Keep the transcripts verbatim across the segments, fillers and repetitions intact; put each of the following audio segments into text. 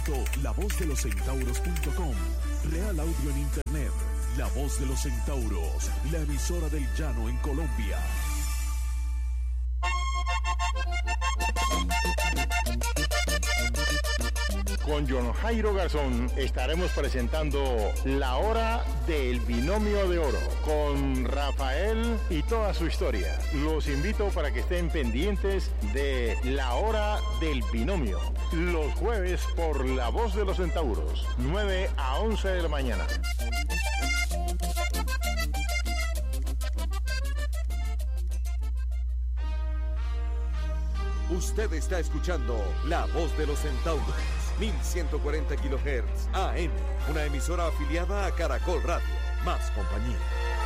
punto la voz de los centauros punto com. Real Audio en Internet. La Voz de los Centauros, la emisora del llano en Colombia. Con John Jairo Garzón estaremos presentando La Hora del Binomio de Oro con Rafael y toda su historia. Los invito para que estén pendientes de La Hora del Binomio, los jueves por La Voz de los Centauros, nueve a once de la mañana. Usted está escuchando La Voz de los Centauros, mil ciento cuarenta kilohertz A M, una emisora afiliada a Caracol Radio, más compañía.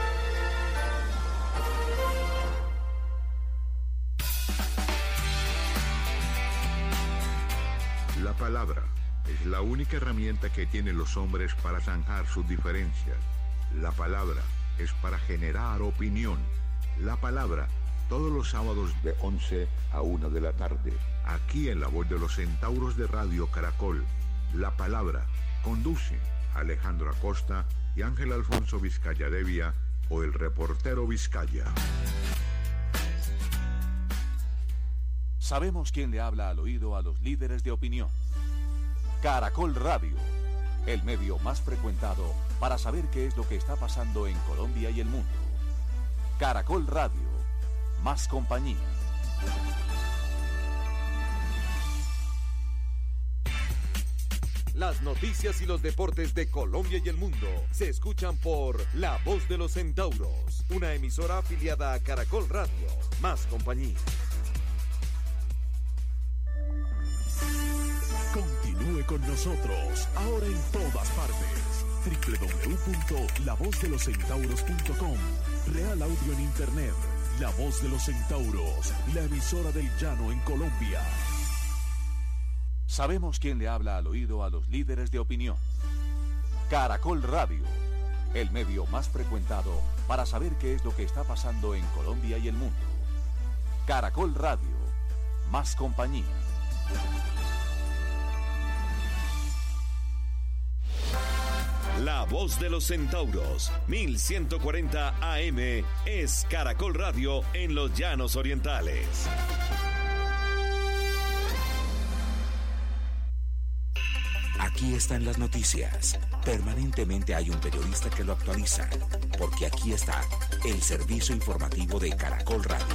La palabra es la única herramienta que tienen los hombres para zanjar sus diferencias. La palabra es para generar opinión. La palabra, todos los sábados de once a una de la tarde, aquí en La Voz de los Centauros de Radio Caracol. La palabra conduce Alejandro Acosta y Ángel Alfonso Vizcaya Devia, o el reportero Vizcaya. Sabemos quién le habla al oído a los líderes de opinión. Caracol Radio, el medio más frecuentado para saber qué es lo que está pasando en Colombia y el mundo. Caracol Radio, más compañía. Las noticias y los deportes de Colombia y el mundo se escuchan por La Voz de los Centauros, una emisora afiliada a Caracol Radio, más compañía. Continúe con nosotros, ahora en todas partes. doble u doble u doble u punto la voz de los centauros punto com. Real Audio en Internet. La Voz de los Centauros, la emisora del llano en Colombia. Sabemos quién le habla al oído a los líderes de opinión. Caracol Radio, el medio más frecuentado para saber qué es lo que está pasando en Colombia y el mundo. Caracol Radio, más compañía. La Voz de los Centauros, mil ciento cuarenta A M, es Caracol Radio en los Llanos Orientales. Aquí están las noticias. Permanentemente hay un periodista que lo actualiza, porque aquí está el servicio informativo de Caracol Radio.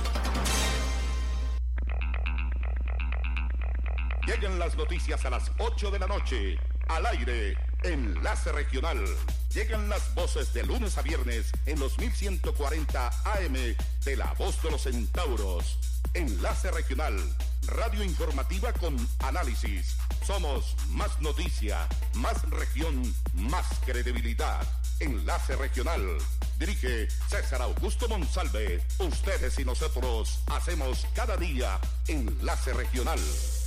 Llegan las noticias a las ocho de la noche, al aire, Enlace Regional. Llegan las voces de lunes a viernes en los mil ciento cuarenta A M de La Voz de los Centauros. Enlace Regional, radio informativa con análisis. Somos más noticia, más región, más credibilidad. Enlace Regional. Dirige César Augusto Monsalve. Ustedes y nosotros hacemos cada día Enlace Regional.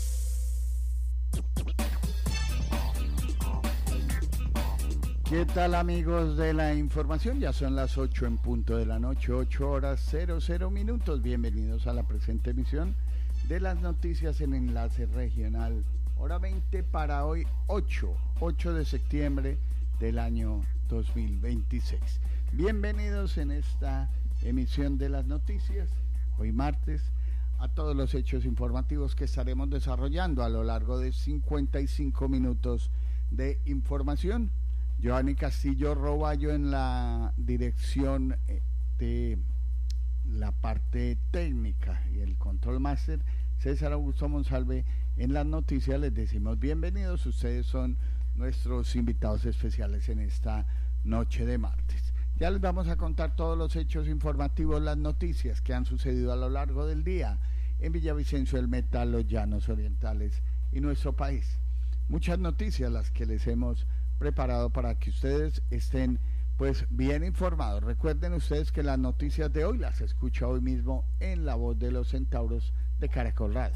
¿Qué tal, amigos de la información? Ya son las ocho en punto de la noche, ocho horas cero cero minutos. Bienvenidos a la presente emisión de las noticias en Enlace Regional. Hora veinte para hoy, ocho de septiembre del año dos mil veintiséis. Bienvenidos en esta emisión de las noticias, hoy martes, a todos los hechos informativos que estaremos desarrollando a lo largo de cincuenta y cinco minutos de información. Giovanni Castillo Roballo en la dirección de la parte técnica y el control máster, César Augusto Monsalve en las noticias. Les decimos bienvenidos, ustedes son nuestros invitados especiales en esta noche de martes. Ya les vamos a contar todos los hechos informativos, las noticias que han sucedido a lo largo del día en Villavicencio del Meta, los Llanos Orientales y nuestro país. Muchas noticias las que les hemos preparado para que ustedes estén pues bien informados. Recuerden ustedes que las noticias de hoy las escucha hoy mismo en La Voz de los Centauros de Caracol Radio.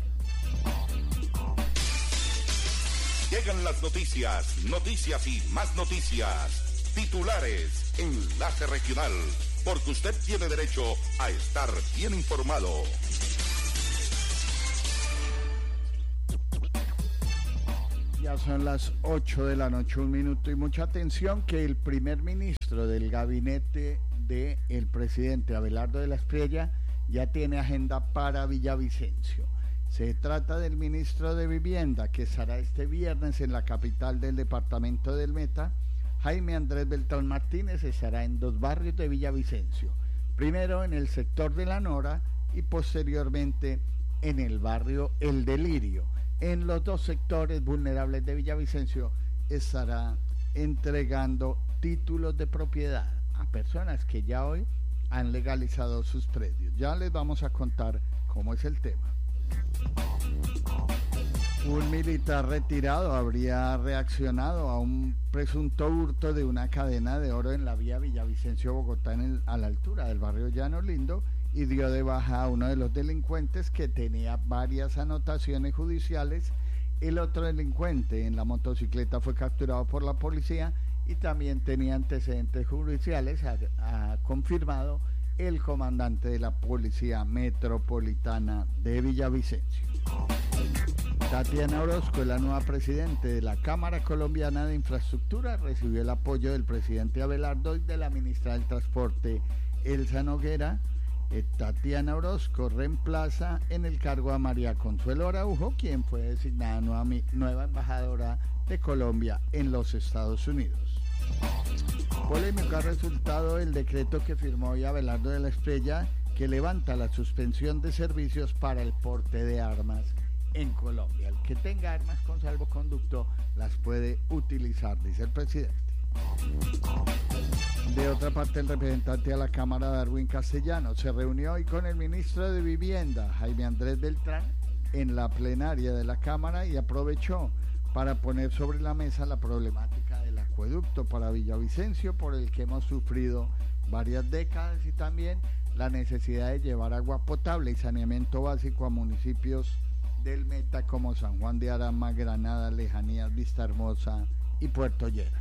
Llegan las noticias, noticias y más noticias. Titulares, Enlace Regional, porque usted tiene derecho a estar bien informado. Ya son las ocho de la noche, un minuto, y mucha atención que el primer ministro del gabinete del presidente Abelardo de la Espriella ya tiene agenda para Villavicencio. Se trata del ministro de Vivienda, que estará este viernes en la capital del departamento del Meta. Jaime Andrés Beltrán Martínez estará en dos barrios de Villavicencio, primero en el sector de La Nora y posteriormente en el barrio El Delirio. En los dos sectores vulnerables de Villavicencio estará entregando títulos de propiedad a personas que ya hoy han legalizado sus predios. Ya les vamos a contar cómo es el tema. Un militar retirado habría reaccionado a un presunto hurto de una cadena de oro en la vía Villavicencio-Bogotá, en el, a la altura del barrio Llano Lindo, y dio de baja a uno de los delincuentes que tenía varias anotaciones judiciales. El otro delincuente en la motocicleta fue capturado por la policía y también tenía antecedentes judiciales, ha, ha confirmado el comandante de la Policía Metropolitana de Villavicencio. Tatiana Orozco, la nueva presidente de la Cámara Colombiana de Infraestructura, recibió el apoyo del presidente Abelardo y de la ministra del Transporte, Elsa Noguera. Eh, Tatiana Orozco reemplaza en el cargo a María Consuelo Araujo, quien fue designada nueva, nueva embajadora de Colombia en los Estados Unidos. Polémico ha resultado el decreto que firmó hoy Abelardo de la Espriella, que levanta la suspensión de servicios para el porte de armas en Colombia. El que tenga armas con salvoconducto las puede utilizar, dice el presidente. De otra parte, el representante a la Cámara, Darwin Castellano, se reunió hoy con el ministro de Vivienda, Jaime Andrés Beltrán, en la plenaria de la Cámara, y aprovechó para poner sobre la mesa la problemática del acueducto para Villavicencio, por el que hemos sufrido varias décadas, y también la necesidad de llevar agua potable y saneamiento básico a municipios del Meta como San Juan de Arama, Granada, Lejanías, Vista Hermosa y Puerto Lleras.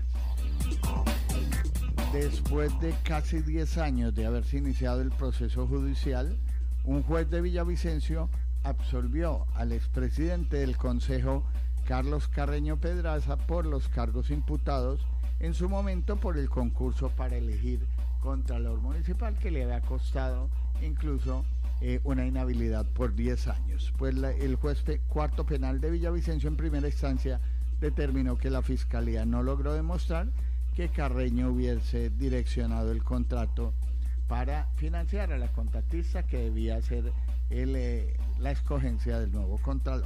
Después de casi diez años de haberse iniciado el proceso judicial, un juez de Villavicencio absolvió al expresidente del Consejo, Carlos Carreño Pedraza, por los cargos imputados en su momento por el concurso para elegir contralor municipal, que le había costado incluso eh, una inhabilidad por diez años. Pues la, el juez pe, cuarto penal de Villavicencio en primera instancia determinó que la Fiscalía no logró demostrar que Carreño hubiese direccionado el contrato para financiar a la contratista, que debía ser el, eh, la escogencia del nuevo contralor.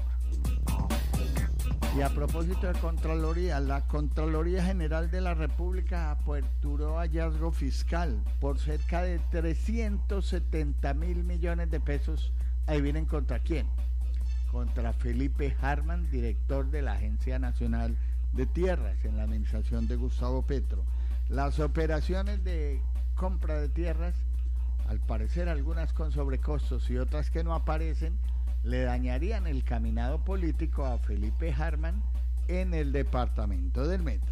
Y a propósito de Contraloría, la Contraloría General de la República aperturó hallazgo fiscal por cerca de trescientos setenta mil millones de pesos. Adivinen contra quién. Contra Felipe Harman, director de la Agencia Nacional de Tierras en la administración de Gustavo Petro. Las operaciones de compra de tierras, al parecer algunas con sobrecostos y otras que no aparecen, le dañarían el caminado político a Felipe Harman en el departamento del Meta.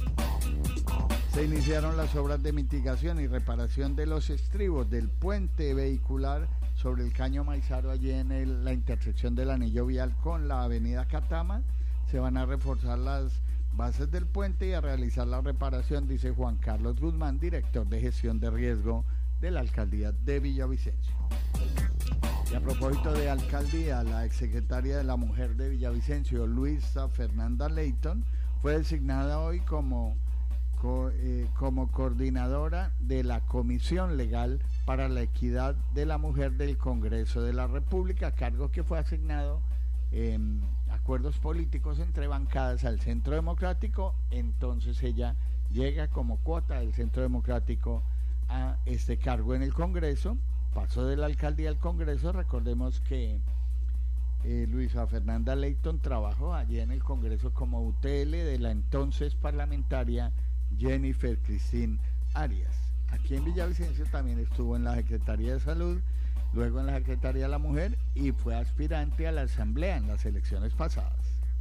Se iniciaron las obras de mitigación y reparación de los estribos del puente vehicular sobre el Caño Maizaro, allí en el, la intersección del anillo vial con la avenida Catama. Se van a reforzar las bases del puente y a realizar la reparación, dice Juan Carlos Guzmán, director de gestión de riesgo de la alcaldía de Villavicencio. Y a propósito de alcaldía, la exsecretaria de la Mujer de Villavicencio, Luisa Fernanda Leighton, fue designada hoy como, co, eh, como coordinadora de la Comisión Legal para la Equidad de la Mujer del Congreso de la República, cargo que fue asignado en acuerdos políticos entre bancadas al Centro Democrático. Entonces ella llega como cuota del Centro Democrático a este cargo en el Congreso. Pasó de la alcaldía al Congreso. Recordemos que eh, Luisa Fernanda Leighton trabajó allí en el Congreso como U T L de la entonces parlamentaria Jennifer Cristín Arias. Aquí en Villavicencio también estuvo en la Secretaría de Salud, luego en la Secretaría de la Mujer, y fue aspirante a la Asamblea en las elecciones pasadas.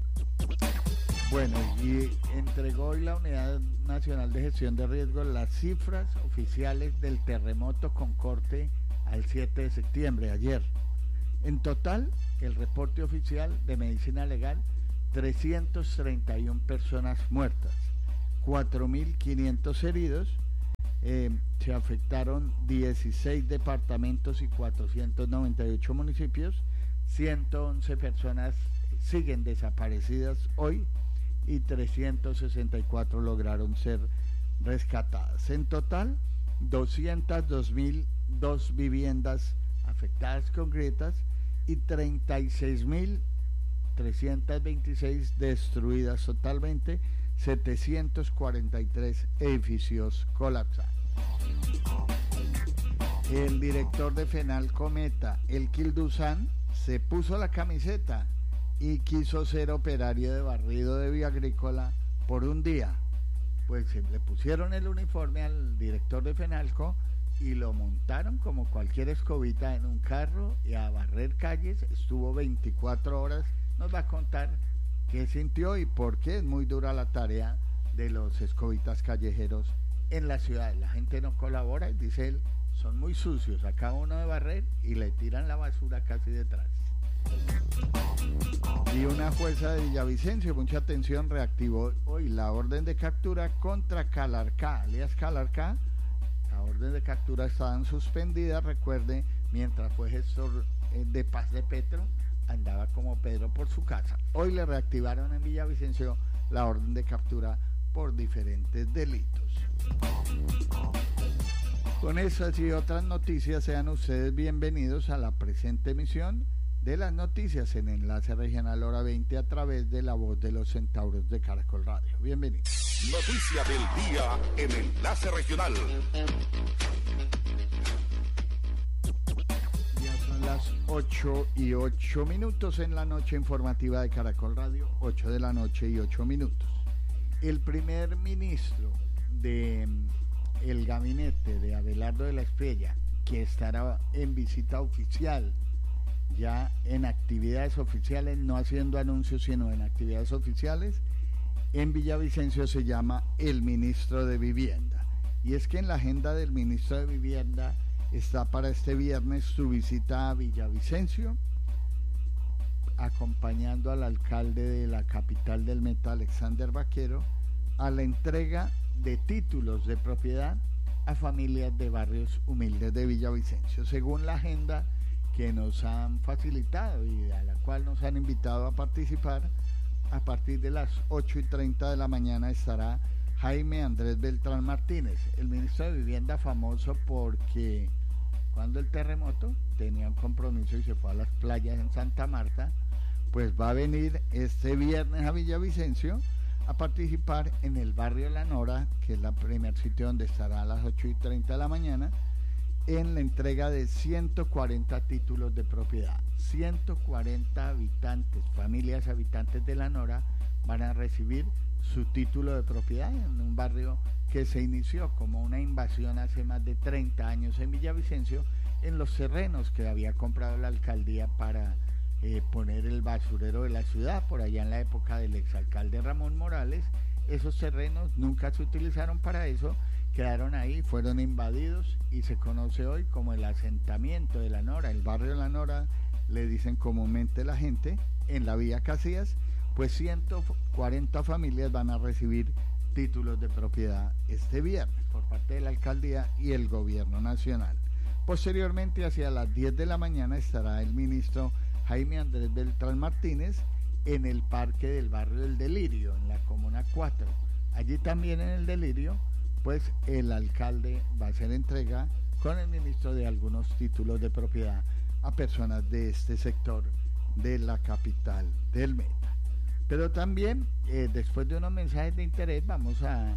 Bueno, y entregó hoy la Unidad Nacional de Gestión de Riesgos las cifras oficiales del terremoto con corte al siete de septiembre, ayer. En total, el reporte oficial de Medicina Legal trescientas treinta y una personas muertas, cuatro mil quinientos heridos. Eh, se afectaron dieciséis departamentos y cuatrocientos noventa y ocho municipios, ciento once personas siguen desaparecidas hoy y trescientas sesenta y cuatro lograron ser rescatadas. En total, doscientas dos mil dos viviendas afectadas con grietas y treinta y seis mil trescientas veintiséis destruidas totalmente, setecientos cuarenta y tres edificios colapsados. El director de Fenalco Meta, Elkil Dusan, se puso la camiseta y quiso ser operario de barrido de Vía Agrícola por un día. Pues se le pusieron el uniforme al director de Fenalco y lo montaron como cualquier escobita en un carro y a barrer calles. Estuvo veinticuatro horas. Nos va a contar qué sintió y por qué es muy dura la tarea de los escobitas callejeros en la ciudad. La gente no colabora y dice él, son muy sucios, acaba uno de barrer y le tiran la basura casi detrás. Y una jueza de Villavicencio, mucha atención, reactivó hoy la orden de captura contra Calarcá, alias Calarcá. La orden de captura estaban suspendidas, recuerde, mientras fue gestor de paz de Petro, andaba como Pedro por su casa. Hoy le reactivaron en Villavicencio la orden de captura por diferentes delitos. Con esas y otras noticias, sean ustedes bienvenidos a la presente emisión de las noticias en Enlace Regional Hora veinte a través de La Voz de los Centauros de Caracol Radio. Bienvenidos. Noticia del día en Enlace Regional. Ya son las ocho y ocho minutos en la noche informativa de Caracol Radio, ocho de la noche y ocho minutos. El primer ministro de el gabinete de Abelardo de la Espriella, que estará en visita oficial, ya en actividades oficiales, no haciendo anuncios, sino en actividades oficiales, en Villavicencio, se llama el ministro de Vivienda. Y es que en la agenda del ministro de Vivienda está para este viernes su visita a Villavicencio, acompañando al alcalde de la capital del Meta, Alexander Vaquero, a la entrega de títulos de propiedad a familias de barrios humildes de Villavicencio. Según la agenda que nos han facilitado y a la cual nos han invitado a participar, a partir de las ocho y treinta de la mañana estará Jaime Andrés Beltrán Martínez, el ministro de Vivienda, famoso porque cuando el terremoto tenía un compromiso y se fue a las playas en Santa Marta, pues va a venir este viernes a Villavicencio a participar en el barrio La Nora, que es el primer sitio donde estará a las ocho y treinta de la mañana, en la entrega de ciento cuarenta títulos de propiedad. ciento cuarenta habitantes, familias habitantes de La Nora, van a recibir su título de propiedad en un barrio que se inició como una invasión hace más de treinta años en Villavicencio, en los terrenos que había comprado la alcaldía para eh, poner el basurero de la ciudad, por allá en la época del exalcalde Ramón Morales. Esos terrenos nunca se utilizaron para eso, quedaron ahí, fueron invadidos y se conoce hoy como el asentamiento de La Nora, el barrio de La Nora, le dicen comúnmente la gente, en la vía Casillas. Pues ciento cuarenta familias van a recibir títulos de propiedad este viernes por parte de la alcaldía y el gobierno nacional. Posteriormente, hacia las diez de la mañana, estará el ministro Jaime Andrés Beltrán Martínez en el parque del barrio del Delirio, en la comuna cuatro. Allí también en el Delirio, pues el alcalde va a hacer entrega con el ministro de algunos títulos de propiedad a personas de este sector de la capital del Meta. Pero también, eh, después de unos mensajes de interés, vamos a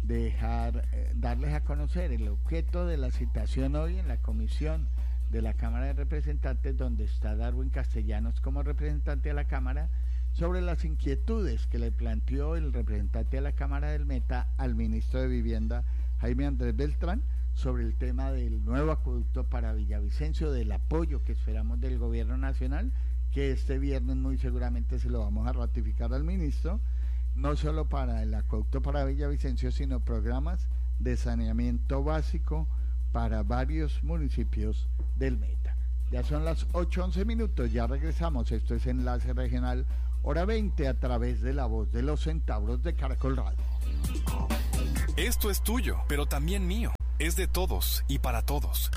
dejar, eh, darles a conocer el objeto de la citación hoy en la comisión de la Cámara de Representantes, donde está Darwin Castellanos como representante de la Cámara, sobre las inquietudes que le planteó el representante de la Cámara del Meta al ministro de Vivienda, Jaime Andrés Beltrán, sobre el tema del nuevo acueducto para Villavicencio, del apoyo que esperamos del gobierno nacional, que este viernes muy seguramente se lo vamos a ratificar al ministro, no solo para el acueducto para Villavicencio, sino programas de saneamiento básico para varios municipios del Meta. Ya son las ocho once minutos, ya regresamos. Esto es Enlace Regional, hora veinte, a través de la voz de los centauros de Caracol Radio. Esto es tuyo, pero también mío. Es de todos y para todos.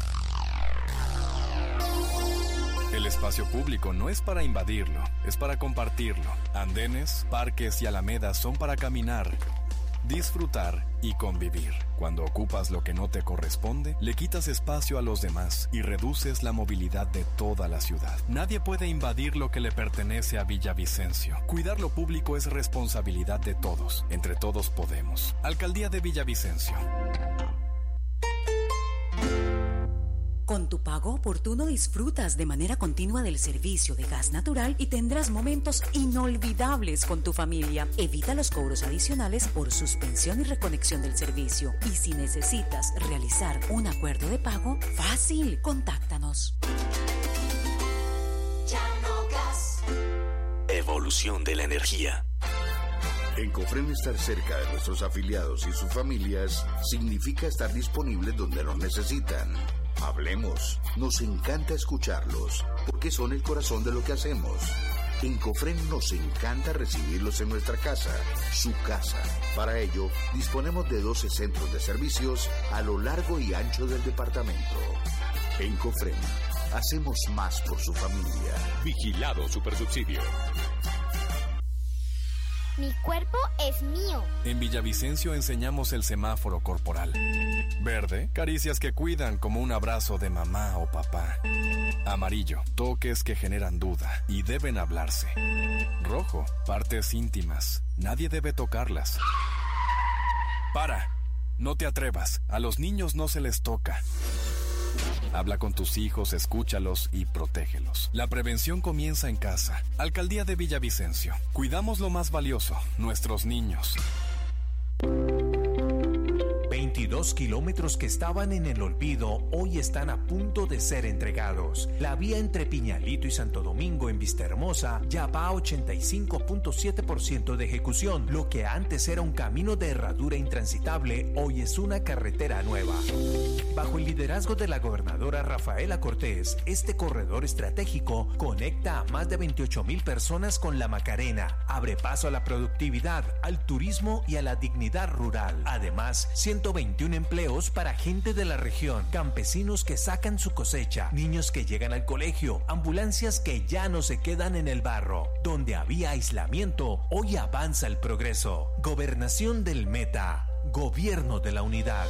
El espacio público no es para invadirlo, es para compartirlo. Andenes, parques y alamedas son para caminar, disfrutar y convivir. Cuando ocupas lo que no te corresponde, le quitas espacio a los demás y reduces la movilidad de toda la ciudad. Nadie puede invadir lo que le pertenece a Villavicencio. Cuidar lo público es responsabilidad de todos. Entre todos podemos. Alcaldía de Villavicencio. Con tu pago oportuno disfrutas de manera continua del servicio de gas natural y tendrás momentos inolvidables con tu familia. Evita los cobros adicionales por suspensión y reconexión del servicio. Y si necesitas realizar un acuerdo de pago, fácil, contáctanos. Gas. Evolución de la energía. En Cofren, estar cerca de nuestros afiliados y sus familias significa estar disponibles donde los necesitan. Hablemos, nos encanta escucharlos, porque son el corazón de lo que hacemos. En Cofren nos encanta recibirlos en nuestra casa, su casa. Para ello, disponemos de doce centros de servicios a lo largo y ancho del departamento. En Cofren, hacemos más por su familia. Vigilado Supersubsidio. Mi cuerpo es mío. En Villavicencio enseñamos el semáforo corporal. Verde, caricias que cuidan como un abrazo de mamá o papá. Amarillo, toques que generan duda y deben hablarse. Rojo, partes íntimas. Nadie debe tocarlas. Para, no te atrevas. A los niños no se les toca. Habla con tus hijos, escúchalos y protégelos. La prevención comienza en casa. Alcaldía de Villavicencio. Cuidamos lo más valioso, nuestros niños. veintidós kilómetros que estaban en el olvido hoy están a punto de ser entregados. La vía entre Piñalito y Santo Domingo en Vistahermosa ya va a ochenta y cinco punto siete por ciento de ejecución. Lo que antes era un camino de herradura intransitable, hoy es una carretera nueva. Bajo el liderazgo de la gobernadora Rafaela Cortés, este corredor estratégico conecta a más de veintiocho mil personas con la Macarena, abre paso a la productividad, al turismo y a la dignidad rural. Además, ciento veintiún empleos para gente de la región, campesinos que sacan su cosecha, niños que llegan al colegio, ambulancias que ya no se quedan en el barro. Donde había aislamiento, hoy avanza el progreso. Gobernación del Meta, Gobierno de la Unidad.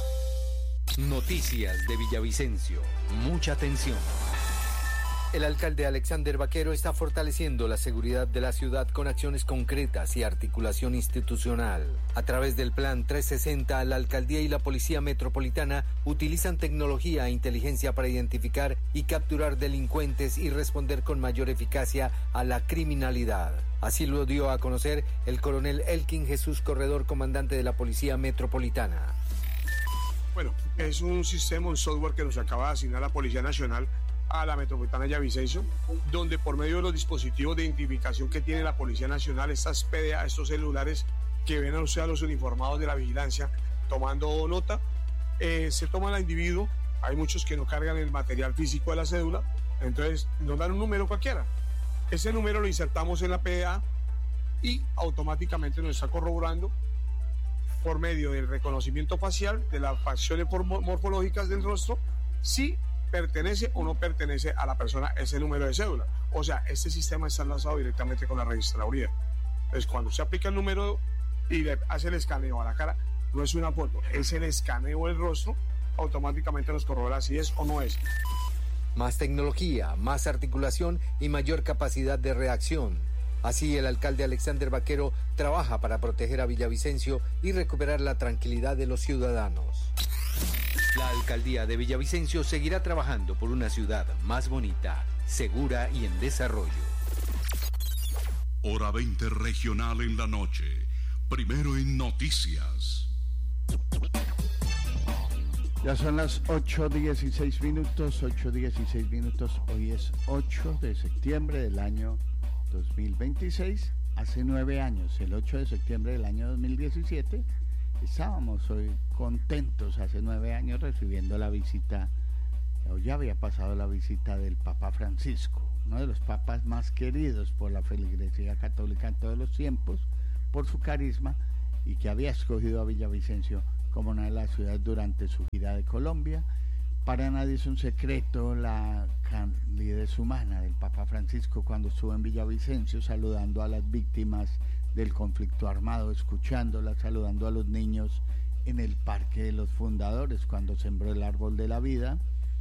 Noticias de Villavicencio. Mucha atención. El alcalde Alexander Vaquero está fortaleciendo la seguridad de la ciudad con acciones concretas y articulación institucional. A través del Plan trescientos sesenta, la alcaldía y la Policía Metropolitana utilizan tecnología e inteligencia para identificar y capturar delincuentes y responder con mayor eficacia a la criminalidad. Así lo dio a conocer el coronel Elkin Jesús Corredor, comandante de la Policía Metropolitana. Bueno, es un sistema, un software que nos acaba de asignar la Policía Nacional a la Metropolitana de Villavicencio, donde por medio de los dispositivos de identificación que tiene la Policía Nacional, estas P D A, estos celulares que ven a usted a los uniformados de la vigilancia tomando nota, eh, se toman al individuo. Hay muchos que no cargan el material físico de la cédula, entonces nos dan un número cualquiera. Ese número lo insertamos en la P D A y automáticamente nos está corroborando por medio del reconocimiento facial, de las facciones morfológicas del rostro, si pertenece o no pertenece a la persona ese número de cédula. O sea, este sistema está enlazado directamente con la registraduría. Entonces, cuando se aplica el número y le hace el escaneo a la cara, no es una foto, es el escaneo del rostro, automáticamente nos corrobora si es o no es. Más tecnología, más articulación y mayor capacidad de reacción. Así, el alcalde Alexander Vaquero trabaja para proteger a Villavicencio y recuperar la tranquilidad de los ciudadanos. La alcaldía de Villavicencio seguirá trabajando por una ciudad más bonita, segura y en desarrollo. Hora veinte regional en la noche. Primero en noticias. Ya son las ocho dieciséis minutos, ocho dieciséis minutos. Hoy es ocho de septiembre del año dos mil veintiséis. Hace nueve años, el ocho de septiembre del año dos mil diecisiete, estábamos hoy contentos, hace nueve años, recibiendo la visita Hoy ya había pasado la visita del Papa Francisco, uno de los papas más queridos por la feligresía católica en todos los tiempos, por su carisma, y que había escogido a Villavicencio como una de las ciudades durante su gira de Colombia. Para nadie es un secreto la calidez humana del Papa Francisco cuando estuvo en Villavicencio, saludando a las víctimas del conflicto armado, escuchándolas, saludando a los niños en el Parque de los Fundadores cuando sembró el árbol de la vida,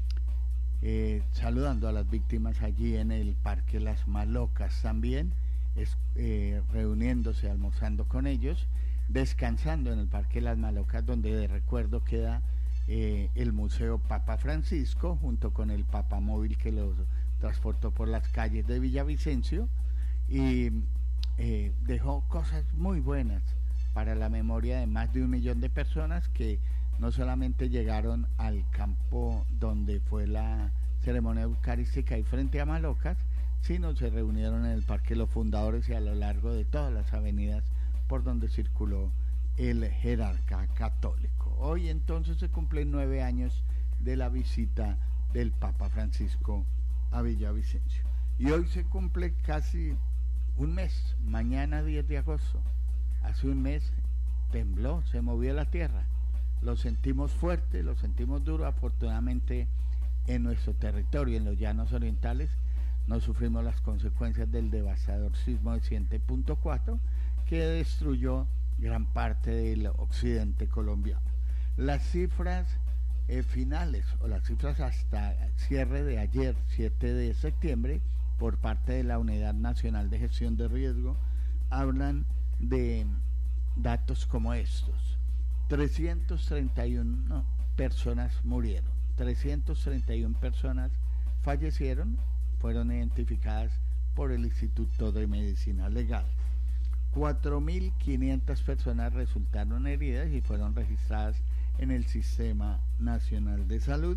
eh, saludando a las víctimas allí en el Parque Las Malocas también, es, eh, reuniéndose, almorzando con ellos, descansando en el Parque Las Malocas, donde de recuerdo queda eh, el Museo Papa Francisco, junto con el Papa Móvil que los transportó por las calles de Villavicencio, y eh, dejó cosas muy buenas para la memoria de más de un millón de personas que no solamente llegaron al campo donde fue la ceremonia eucarística y frente a Malocas, sino se reunieron en el Parque Los Fundadores y a lo largo de todas las avenidas por donde circuló el jerarca católico. Hoy entonces se cumplen nueve años de la visita del Papa Francisco a Villavicencio. Y hoy se cumple casi un mes, mañana diez de agosto. Hace un mes tembló, se movió la tierra. Lo sentimos fuerte, lo sentimos duro. Afortunadamente en nuestro territorio, en los llanos orientales, no sufrimos las consecuencias del devastador sismo de siete punto cuatro que destruyó gran parte del occidente colombiano. Las cifras eh, finales o las cifras hasta cierre de ayer, siete de septiembre, por parte de la Unidad Nacional de Gestión de Riesgo, hablan de datos como estos: trescientas treinta y una personas murieron, trescientas treinta y una personas fallecieron, fueron identificadas por el Instituto de Medicina Legal. cuatro mil quinientas personas resultaron heridas y fueron registradas en el Sistema Nacional de Salud.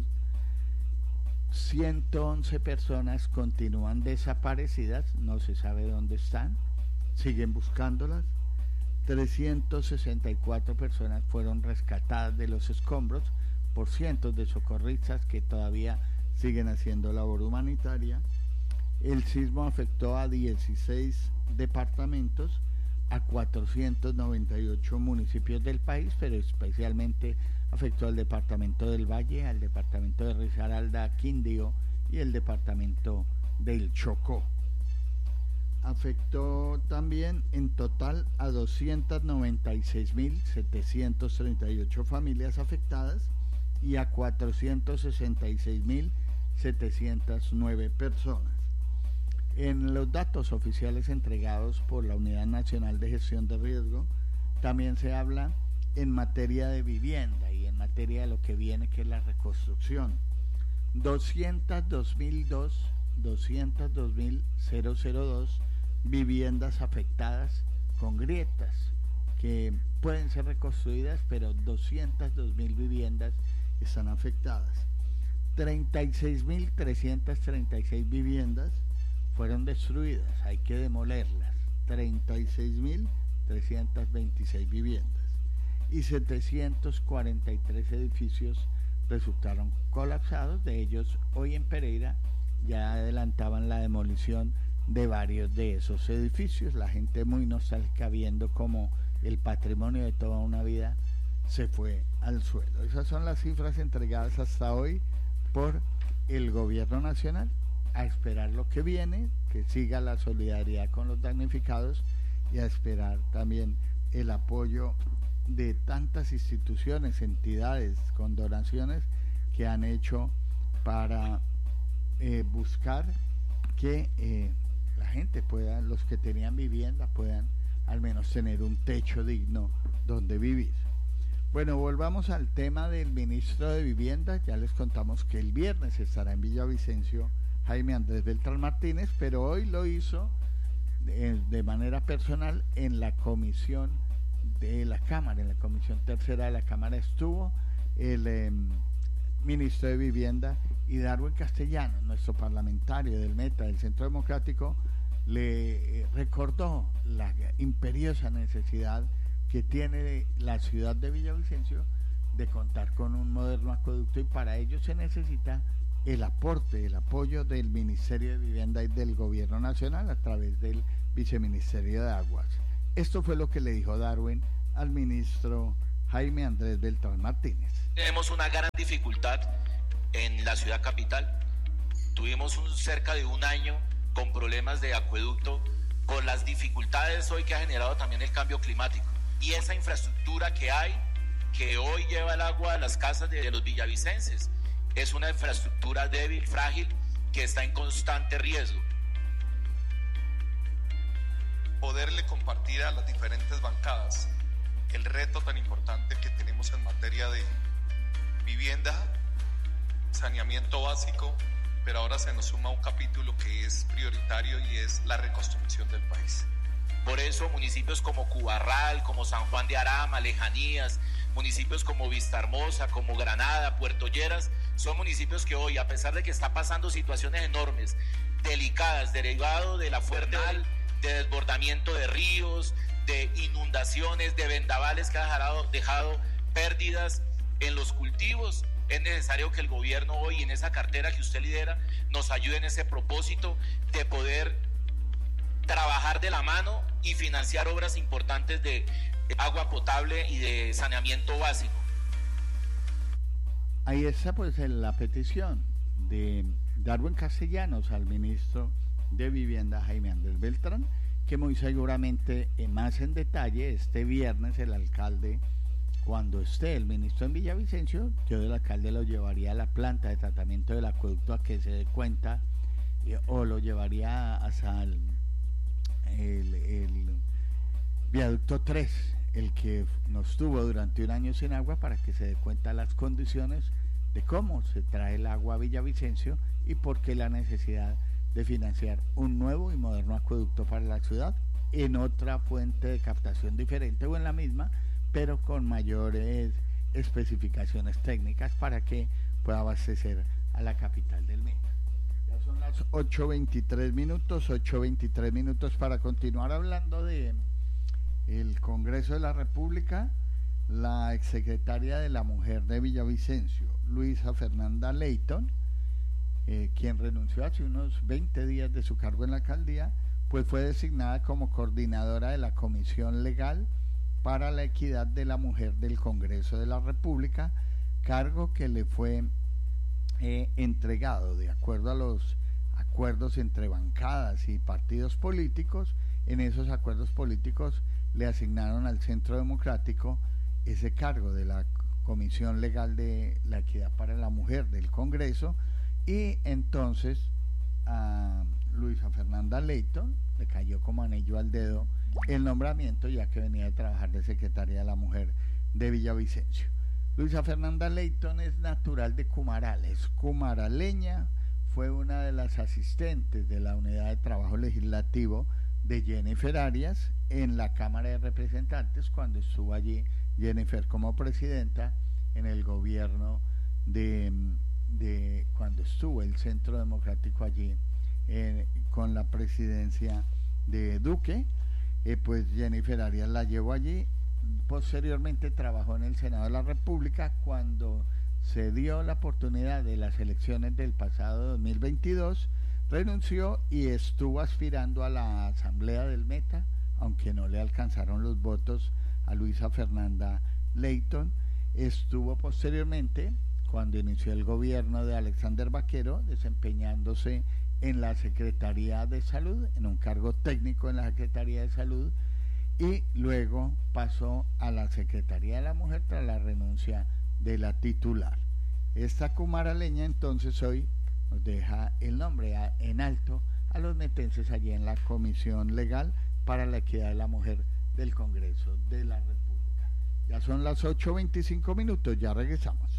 ciento once personas continúan desaparecidas, no se sabe dónde están, siguen buscándolas. trescientas sesenta y cuatro personas fueron rescatadas de los escombros por cientos de socorristas que todavía siguen haciendo labor humanitaria. El sismo afectó a dieciséis departamentos, a cuatrocientos noventa y ocho municipios del país, pero especialmente afectó al departamento del Valle, al departamento de Risaralda, Quindío y el departamento del Chocó. Afectó también en total a doscientas noventa y seis mil setecientas treinta y ocho familias afectadas y a cuatrocientas sesenta y seis mil setecientas nueve personas. En los datos oficiales entregados por la Unidad Nacional de Gestión de Riesgo también se habla en materia de vivienda y en materia de lo que viene, que es la reconstrucción. doscientos dos mil dos viviendas afectadas con grietas que pueden ser reconstruidas, pero doscientas dos mil viviendas están afectadas. treinta y seis mil trescientas treinta y seis viviendas fueron destruidas, hay que demolerlas. treinta y seis mil trescientas veintiséis viviendas y setecientos cuarenta y tres edificios resultaron colapsados. De ellos, hoy en Pereira ya adelantaban la demolición de varios de esos edificios. La gente muy nostálgica viendo cómo el patrimonio de toda una vida se fue al suelo. Esas son las cifras entregadas hasta hoy por el gobierno nacional. A esperar lo que viene, que siga la solidaridad con los damnificados y a esperar también el apoyo de tantas instituciones, entidades con donaciones que han hecho para eh, buscar que eh, la gente pueda, los que tenían vivienda, puedan al menos tener un techo digno donde vivir. Bueno, volvamos al tema del ministro de Vivienda. Ya les contamos que el viernes estará en Villavicencio Jaime Andrés Beltrán Martínez, pero hoy lo hizo de, de manera personal en la comisión de la Cámara, en la comisión tercera de la Cámara estuvo el eh, ministro de Vivienda, y Darwin Castellanos, nuestro parlamentario del Meta, del Centro Democrático, le eh, recordó la imperiosa necesidad que tiene la ciudad de Villavicencio de contar con un moderno acueducto, y para ello se necesita el aporte, el apoyo del Ministerio de Vivienda y del Gobierno Nacional a través del Viceministerio de Aguas. Esto fue lo que le dijo Darwin al ministro Jaime Andrés Beltrán Martínez. Tenemos una gran dificultad en la ciudad capital. Tuvimos un, cerca de un año con problemas de acueducto, con las dificultades hoy que ha generado también el cambio climático. Y esa infraestructura que hay, que hoy lleva el agua a las casas de, de los villavicenses, es una infraestructura débil, frágil, que está en constante riesgo. Poderle compartir a las diferentes bancadas el reto tan importante que tenemos en materia de vivienda, saneamiento básico, pero ahora se nos suma un capítulo que es prioritario y es la reconstrucción del país. Por eso municipios como Cubarral, como San Juan de Arama, Lejanías, municipios como Vistahermosa, como Granada, Puerto Lleras, son municipios que hoy, a pesar de que está pasando situaciones enormes, delicadas, derivado de la fuerte de desbordamiento de ríos, de inundaciones, de vendavales que han dejado, dejado pérdidas en los cultivos, es necesario que el gobierno hoy, en esa cartera que usted lidera, nos ayude en ese propósito de poder trabajar de la mano y financiar obras importantes de agua potable y de saneamiento básico. Ahí está pues la petición de Darwin Castellanos al ministro de Vivienda Jaime Andrés Beltrán, que muy seguramente eh, más en detalle este viernes el alcalde, cuando esté el ministro en Villavicencio, yo del alcalde lo llevaría a la planta de tratamiento del acueducto a que se dé cuenta, eh, o lo llevaría hasta el, el, el viaducto tres, el que nos tuvo durante un año sin agua, para que se dé cuenta las condiciones de cómo se trae el agua a Villavicencio y por qué la necesidad de financiar un nuevo y moderno acueducto para la ciudad en otra fuente de captación diferente o en la misma, pero con mayores especificaciones técnicas para que pueda abastecer a la capital del Meta. Ya son las ocho veintitrés minutos, ocho veintitrés minutos para continuar hablando de el Congreso de la República. La exsecretaria de la Mujer de Villavicencio, Luisa Fernanda Leighton, eh, quien renunció hace unos veinte días de su cargo en la alcaldía, pues fue designada como coordinadora de la Comisión Legal para la Equidad de la Mujer del Congreso de la República, cargo que le fue eh, entregado de acuerdo a los acuerdos entre bancadas y partidos políticos. En esos acuerdos políticos le asignaron al Centro Democrático ese cargo de la Comisión Legal de la Equidad para la Mujer del Congreso, y entonces a Luisa Fernanda Leighton le cayó como anillo al dedo el nombramiento, ya que venía de trabajar de secretaria de la Mujer de Villavicencio. Luisa Fernanda Leighton es natural de Cumaral, es cumaraleña, fue una de las asistentes de la Unidad de Trabajo Legislativo de Jennifer Arias en la Cámara de Representantes, cuando estuvo allí Jennifer como presidenta en el gobierno de, de cuando estuvo el Centro Democrático allí eh, con la presidencia de Duque. Eh, pues Jennifer Arias la llevó allí. Posteriormente trabajó en el Senado de la República cuando se dio la oportunidad de las elecciones del pasado dos mil veintidós. Renunció y estuvo aspirando a la Asamblea del Meta, aunque no le alcanzaron los votos a Luisa Fernanda Leighton. Estuvo posteriormente, cuando inició el gobierno de Alexander Vaquero, desempeñándose en la Secretaría de Salud, en un cargo técnico en la Secretaría de Salud, y luego pasó a la Secretaría de la Mujer tras la renuncia de la titular. Esta cumaraleña entonces hoy nos deja el nombre a, en alto a los metenses allí en la Comisión Legal para la Equidad de la Mujer del Congreso de la República. Ya son las ocho veinticinco minutos, ya regresamos.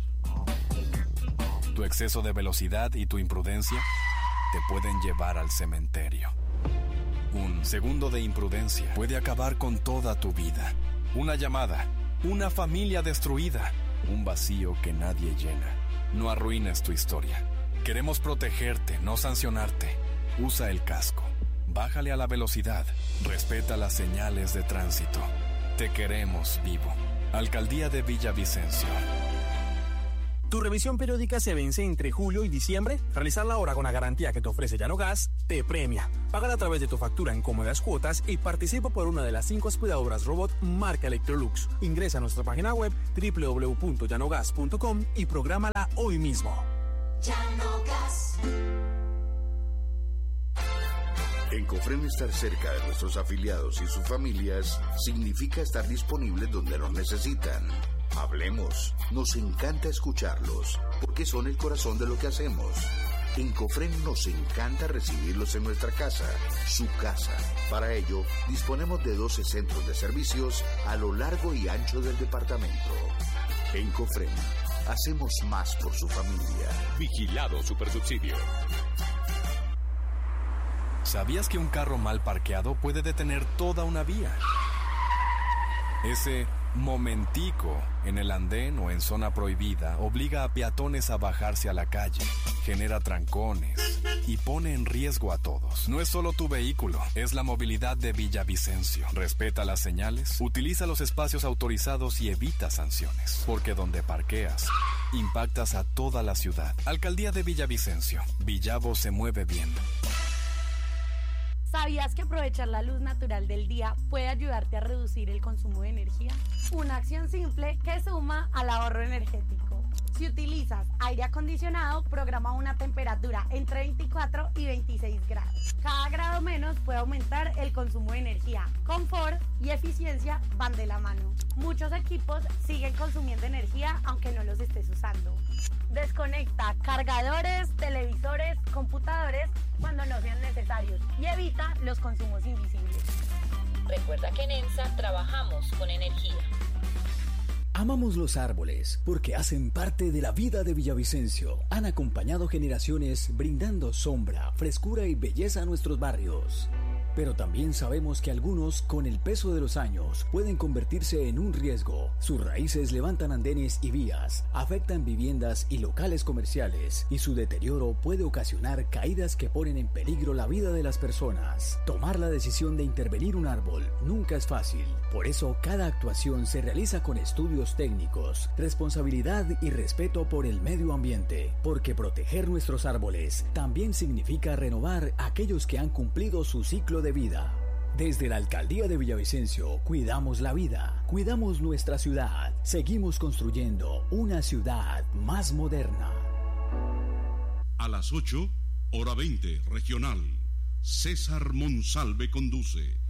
Tu exceso de velocidad y tu imprudencia te pueden llevar al cementerio. Un segundo de imprudencia puede acabar con toda tu vida. Una llamada, una familia destruida, un vacío que nadie llena. No arruines tu historia. Queremos protegerte, no sancionarte. Usa el casco. Bájale a la velocidad. Respeta las señales de tránsito. Te queremos vivo. Alcaldía de Villavicencio. ¿Tu revisión periódica se vence entre julio y diciembre? Realizarla ahora con la garantía que te ofrece Llano Gas te premia. Págala a través de tu factura en cómodas cuotas y participa por una de las cinco aspiradoras robot marca Electrolux. Ingresa a nuestra página web doble u doble u doble u punto llanogas punto com y prográmala hoy mismo. Llano Gas. En Cofren, estar cerca de nuestros afiliados y sus familias significa estar disponibles donde nos necesitan. Hablemos, nos encanta escucharlos, porque son el corazón de lo que hacemos. En Cofren nos encanta recibirlos en nuestra casa, su casa. Para ello, disponemos de doce centros de servicios a lo largo y ancho del departamento. En Cofren, hacemos más por su familia. Vigilado Supersubsidio. ¿Sabías que un carro mal parqueado puede detener toda una vía? Ese momentico en el andén o en zona prohibida obliga a peatones a bajarse a la calle, genera trancones y pone en riesgo a todos. No es solo tu vehículo, es la movilidad de Villavicencio. Respeta las señales, utiliza los espacios autorizados y evita sanciones, porque donde parqueas, impactas a toda la ciudad. Alcaldía de Villavicencio. Villavo se mueve bien. ¿Sabías que aprovechar la luz natural del día puede ayudarte a reducir el consumo de energía? Una acción simple que suma al ahorro energético. Si utilizas aire acondicionado, programa una temperatura entre veinticuatro y veintiséis grados. Cada grado menos puede aumentar el consumo de energía. Confort y eficiencia van de la mano. Muchos equipos siguen consumiendo energía aunque no los estés usando. Desconecta cargadores, televisores, computadores cuando no sean necesarios y evita los consumos invisibles. Recuerda que en ENSA trabajamos con energía. Amamos los árboles porque hacen parte de la vida de Villavicencio. Han acompañado generaciones brindando sombra, frescura y belleza a nuestros barrios. Pero también sabemos que algunos, con el peso de los años, pueden convertirse en un riesgo. Sus raíces levantan andenes y vías, afectan viviendas y locales comerciales, y su deterioro puede ocasionar caídas que ponen en peligro la vida de las personas. Tomar la decisión de intervenir un árbol nunca es fácil. Por eso, cada actuación se realiza con estudios técnicos, responsabilidad y respeto por el medio ambiente. Porque proteger nuestros árboles también significa renovar aquellos que han cumplido su ciclo de vida. Desde la Alcaldía de Villavicencio, cuidamos la vida, cuidamos nuestra ciudad, seguimos construyendo una ciudad más moderna. A las ocho, hora veinte, regional. César Monsalve conduce.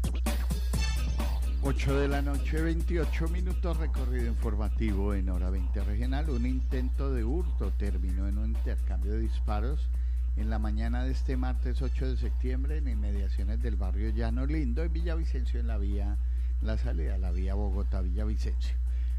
ocho de la noche, veintiocho minutos, recorrido informativo en hora veinte regional. Un intento de hurto terminó en un intercambio de disparos en la mañana de este martes ocho de septiembre en inmediaciones del barrio Llano Lindo, en Villavicencio, en la vía, la salida a la vía Bogotá-Villavicencio.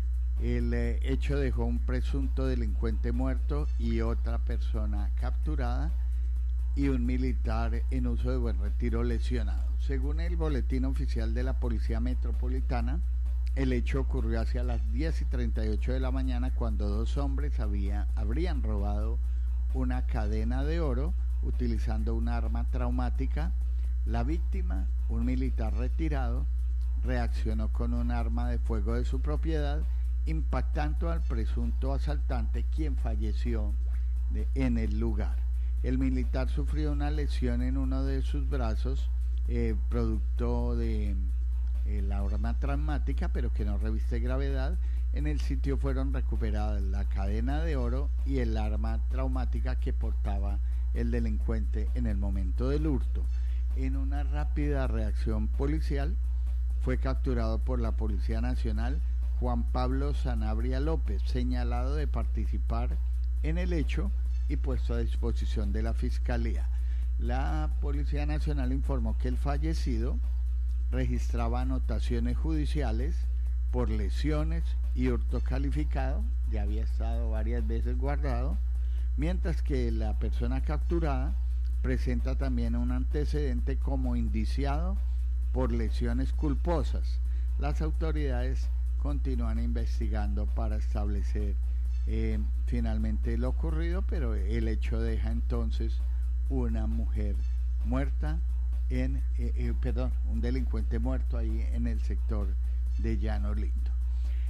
El eh, hecho dejó un presunto delincuente muerto y otra persona capturada y un militar en uso de buen retiro lesionado. Según el boletín oficial de la Policía Metropolitana, el hecho ocurrió hacia las diez y treinta y ocho de la mañana cuando dos hombres había, habrían robado una cadena de oro utilizando un arma traumática. La víctima, un militar retirado, reaccionó con un arma de fuego de su propiedad, impactando al presunto asaltante, quien falleció de, en el lugar. El militar sufrió una lesión en uno de sus brazos, eh, producto de eh, la arma traumática, pero que no reviste gravedad. En el sitio fueron recuperadas la cadena de oro y el arma traumática que portaba el delincuente en el momento del hurto. En una rápida reacción policial, fue capturado por la Policía Nacional Juan Pablo Sanabria López, señalado de participar en el hecho y puesto a disposición de la Fiscalía. La Policía Nacional informó que el fallecido registraba anotaciones judiciales por lesiones y hurto calificado, ya había estado varias veces guardado, mientras que la persona capturada presenta también un antecedente como indiciado por lesiones culposas. Las autoridades continúan investigando para establecer eh, finalmente lo ocurrido, pero el hecho deja entonces una mujer muerta en, eh, eh, perdón, un delincuente muerto ahí en el sector de Llano Lindo.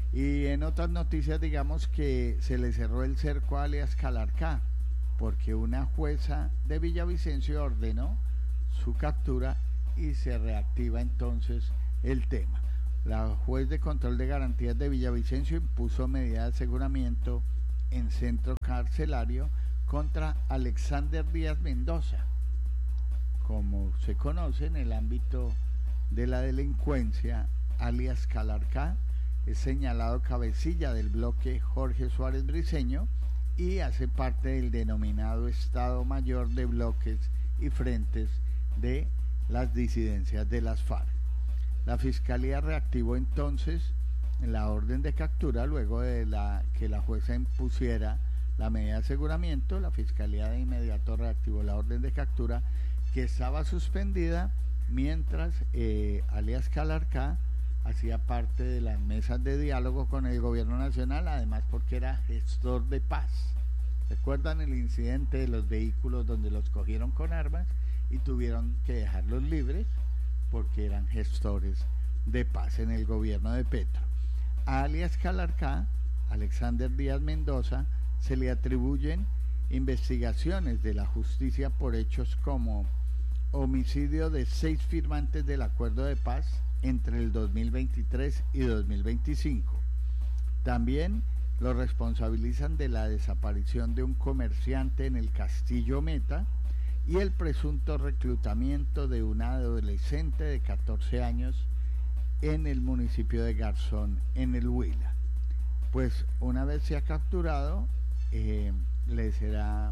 Y en otras noticias, digamos que se le cerró el cerco a alias Calarcá, porque una jueza de Villavicencio ordenó su captura y se reactiva entonces el tema. La juez de control de garantías de Villavicencio impuso medida de aseguramiento en centro carcelario contra Alexander Díaz Mendoza, como se conoce en el ámbito de la delincuencia, alias Calarcá. Es señalado cabecilla del bloque Jorge Suárez Briceño y hace parte del denominado Estado Mayor de Bloques y Frentes de las disidencias de las FARC. La Fiscalía reactivó entonces la orden de captura luego de la, que la jueza impusiera la medida de aseguramiento. La Fiscalía de inmediato reactivó la orden de captura que estaba suspendida mientras eh, alias Calarcá hacía parte de las mesas de diálogo con el gobierno nacional, además porque era gestor de paz. ¿Recuerdan el incidente de los vehículos donde los cogieron con armas y tuvieron que dejarlos libres porque eran gestores de paz en el gobierno de Petro? A alias Calarcá, Alexander Díaz Mendoza, se le atribuyen investigaciones de la justicia por hechos como homicidio de seis firmantes del acuerdo de paz entre el dos mil veintitrés y dos mil veinticinco. También lo responsabilizan de la desaparición de un comerciante en el Castillo Meta y el presunto reclutamiento de una adolescente de catorce años en el municipio de Garzón, en el Huila. Pues una vez se ha capturado, eh, le será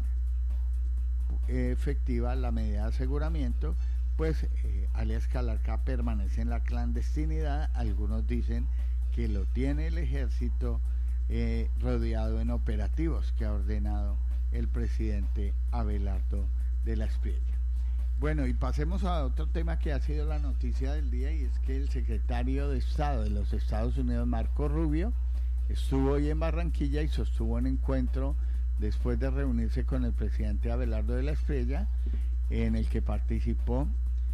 efectiva la medida de aseguramiento, pues eh, alias Calarcá permanece en la clandestinidad. Algunos dicen que lo tiene el ejército eh, rodeado en operativos que ha ordenado el presidente Abelardo de la Espriella. Bueno, y pasemos a otro tema que ha sido la noticia del día, y es que el secretario de Estado de los Estados Unidos, Marco Rubio, estuvo hoy en Barranquilla y sostuvo un encuentro después de reunirse con el presidente Abelardo de la Espriella, en el que participó.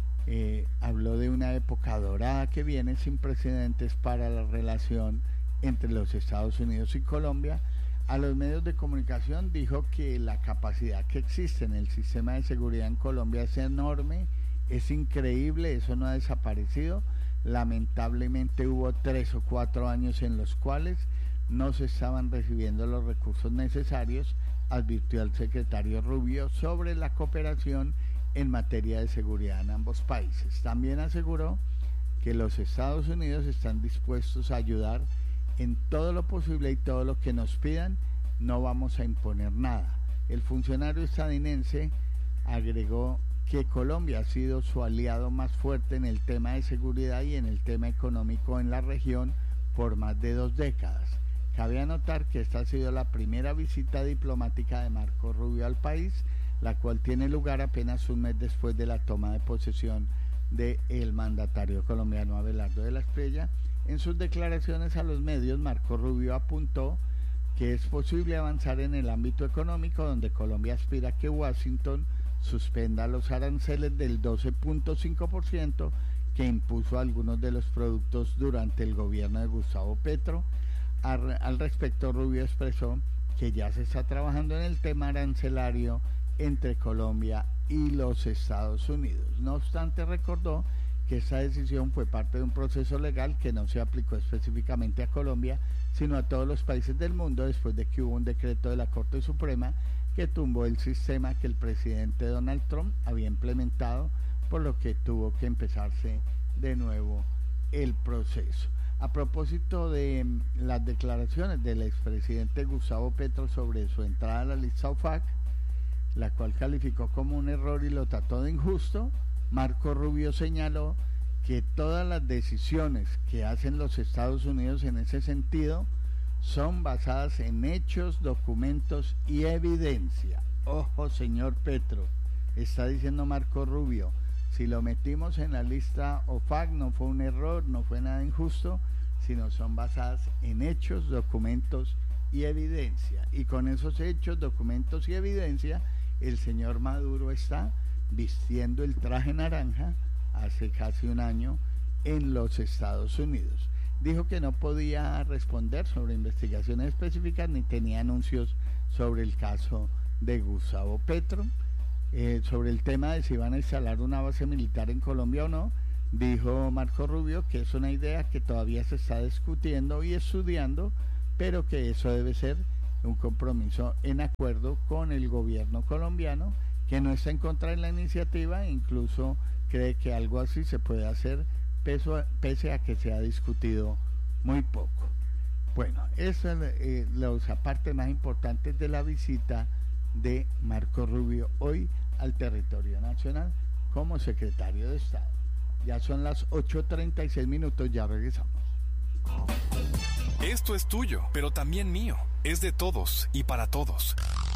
Eh, habló de una época dorada que viene sin precedentes para la relación entre los Estados Unidos y Colombia. A los medios de comunicación dijo que la capacidad que existe en el sistema de seguridad en Colombia es enorme, es increíble, eso no ha desaparecido. Lamentablemente hubo tres o cuatro años en los cuales no se estaban recibiendo los recursos necesarios, advirtió el secretario Rubio sobre la cooperación en materia de seguridad en ambos países. También aseguró que los Estados Unidos están dispuestos a ayudar en todo lo posible y todo lo que nos pidan, no vamos a imponer nada. El funcionario estadounidense agregó que Colombia ha sido su aliado más fuerte en el tema de seguridad y en el tema económico en la región por más de dos décadas. Cabe anotar que esta ha sido la primera visita diplomática de Marco Rubio al país, la cual tiene lugar apenas un mes después de la toma de posesión del mandatario colombiano Abelardo de la Espriella. En sus declaraciones a los medios, Marco Rubio apuntó que es posible avanzar en el ámbito económico, donde Colombia aspira a que Washington suspenda los aranceles del doce punto cinco por ciento que impuso a algunos de los productos durante el gobierno de Gustavo Petro. Al, al respecto, Rubio expresó que ya se está trabajando en el tema arancelario entre Colombia y los Estados Unidos. No obstante, recordó que esta decisión fue parte de un proceso legal que no se aplicó específicamente a Colombia, sino a todos los países del mundo, después de que hubo un decreto de la Corte Suprema que tumbó el sistema que el presidente Donald Trump había implementado, por lo que tuvo que empezarse de nuevo el proceso. A propósito de las declaraciones del expresidente Gustavo Petro sobre su entrada a la lista O F A C, la cual calificó como un error y lo trató de injusto, Marco Rubio señaló que todas las decisiones que hacen los Estados Unidos en ese sentido son basadas en hechos, documentos y evidencia. Ojo, señor Petro, está diciendo Marco Rubio, si lo metimos en la lista O F A C no fue un error, no fue nada injusto, sino son basadas en hechos, documentos y evidencia. Y con esos hechos, documentos y evidencia, el señor Maduro está vistiendo el traje naranja hace casi un año en los Estados Unidos. dijo que no podía responder sobre investigaciones específicas ni tenía anuncios sobre el caso de Gustavo Petro. Eh, sobre el tema de si van a instalar una base militar en Colombia o no, dijo Marco Rubio que es una idea que todavía se está discutiendo y estudiando, pero que eso debe ser un compromiso en acuerdo con el gobierno colombiano, que no está en contra de la iniciativa e incluso cree que algo así se puede hacer pese, pese a que se ha discutido muy poco. Bueno, esas son eh, las partes más importantes de la visita de Marco Rubio hoy al territorio nacional como secretario de Estado. Ya son las ocho treinta y seis minutos, ya regresamos. Esto es tuyo, pero también mío. Es de todos y para todos.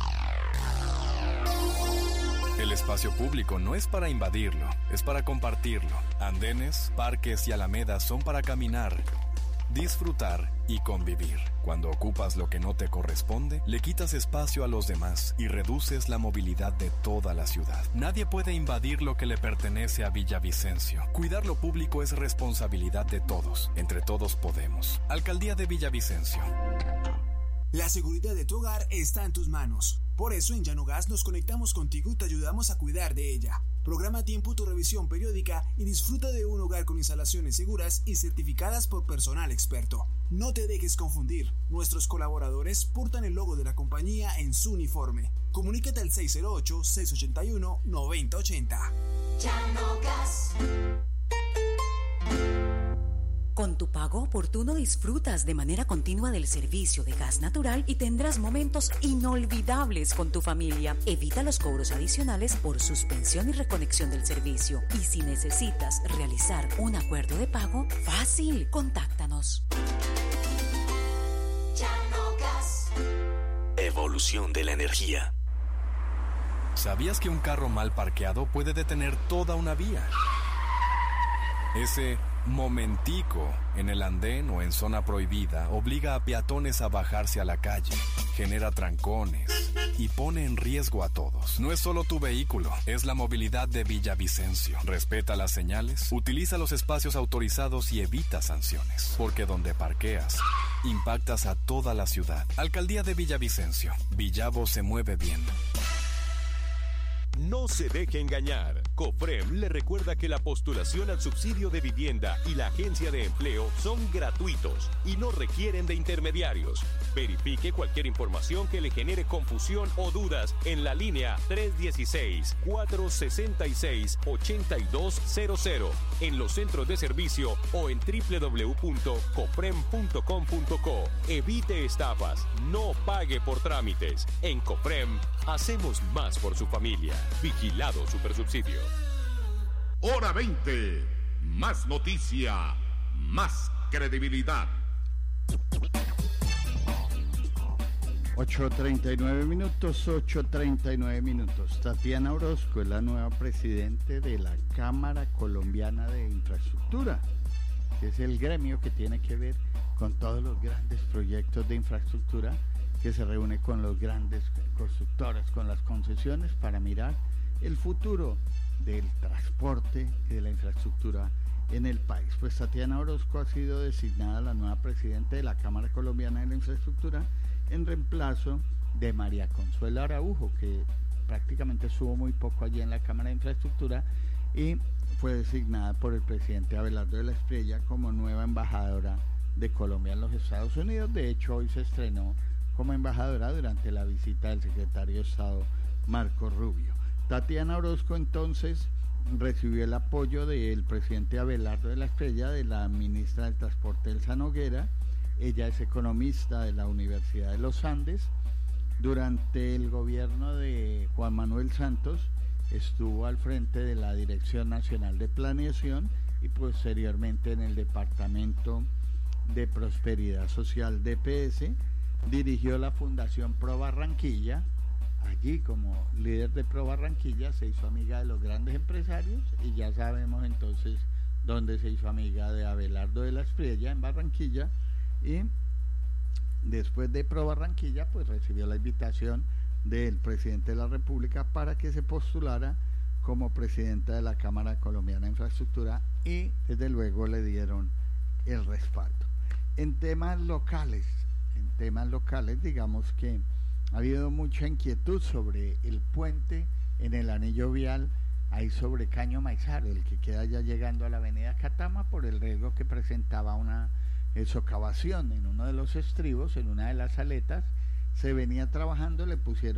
El espacio público no es para invadirlo, es para compartirlo. Andenes, parques y alamedas son para caminar, disfrutar y convivir. Cuando ocupas lo que no te corresponde, le quitas espacio a los demás y reduces la movilidad de toda la ciudad. Nadie puede invadir lo que le pertenece a Villavicencio. Cuidar lo público es responsabilidad de todos. Entre todos podemos. Alcaldía de Villavicencio. La seguridad de tu hogar está en tus manos. Por eso en Llanogas nos conectamos contigo y te ayudamos a cuidar de ella. Programa a tiempo tu revisión periódica y disfruta de un hogar con instalaciones seguras y certificadas por personal experto. No te dejes confundir. Nuestros colaboradores portan el logo de la compañía en su uniforme. Comunícate al seis cero ocho, seis ocho uno, nueve cero ocho cero. Llanogas. Con tu pago oportuno disfrutas de manera continua del servicio de gas natural y tendrás momentos inolvidables con tu familia. Evita los cobros adicionales por suspensión y reconexión del servicio. Y si necesitas realizar un acuerdo de pago, fácil, contáctanos. Llanogas. Evolución de la energía. ¿Sabías que un carro mal parqueado puede detener toda una vía? Ese momentico en el andén o en zona prohibida obliga a peatones a bajarse a la calle, genera trancones y pone en riesgo a todos. No es solo tu vehículo, es la movilidad de Villavicencio. Respeta las señales, utiliza los espacios autorizados y evita sanciones, porque donde parqueas, impactas a toda la ciudad. Alcaldía de Villavicencio. Villavo se mueve bien. No se deje engañar. COFREM le recuerda que la postulación al subsidio de vivienda y la agencia de empleo son gratuitos y no requieren de intermediarios. Verifique cualquier información que le genere confusión o dudas en la línea tres uno seis, cuatro seis seis, ocho dos cero cero, en los centros de servicio o en doble u doble u doble u punto cofrem punto com punto co. Evite estafas, no pague por trámites. En COFREM hacemos más por su familia. Vigilado Supersubsidio. Hora veinte. Más noticia, más credibilidad. ocho treinta y nueve minutos, ocho treinta y nueve minutos. Tatiana Orozco es la nueva presidente de la Cámara Colombiana de Infraestructura, que es el gremio que tiene que ver con todos los grandes proyectos de infraestructura, que se reúne con los grandes constructores, con las concesiones, para mirar el futuro del transporte y de la infraestructura en el país. Pues Tatiana Orozco ha sido designada la nueva presidenta de la Cámara Colombiana de la Infraestructura en reemplazo de María Consuelo Araujo, que prácticamente estuvo muy poco allí en la Cámara de Infraestructura y fue designada por el presidente Abelardo de la Espriella como nueva embajadora de Colombia en los Estados Unidos. De hecho, hoy se estrenó como embajadora durante la visita del secretario de Estado Marco Rubio. Tatiana Orozco entonces recibió el apoyo del presidente Abelardo de la Espriella, de la ministra del Transporte Elsa Noguera. Ella es economista de la Universidad de los Andes. Durante el gobierno de Juan Manuel Santos estuvo al frente de la Dirección Nacional de Planeación y posteriormente en el Departamento de Prosperidad Social D P S. Dirigió la Fundación Pro Barranquilla. Allí, como líder de Pro Barranquilla, se hizo amiga de los grandes empresarios y ya sabemos entonces dónde se hizo amiga de Abelardo de la Espriella, en Barranquilla. Y después de Pro Barranquilla, pues recibió la invitación del presidente de la República para que se postulara como presidenta de la Cámara Colombiana de Infraestructura y desde luego le dieron el respaldo. En temas locales, en temas locales, digamos que ha habido mucha inquietud sobre el puente en el anillo vial ahí sobre Caño Maizar, el que queda ya llegando a la avenida Catama, por el riesgo que presentaba una eh, socavación en uno de los estribos, en una de las aletas. Se venía trabajando, le pusieron